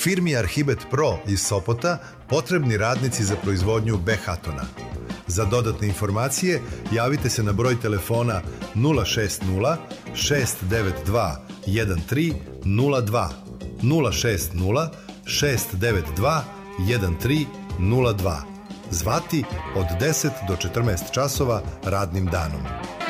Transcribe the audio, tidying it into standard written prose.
firmi Arhibet Pro iz Sopota potrebni radnici za proizvodnju B-Hatona. Za dodatne informacije javite se na broj telefona 060 692 1302 060 692 1302. Zvati od 10 do 14 časova radnim danom.